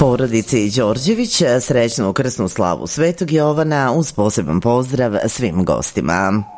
Porodici Đorđević srećnu krsnu slavu Svetog Jovana uz poseban pozdrav svim gostima.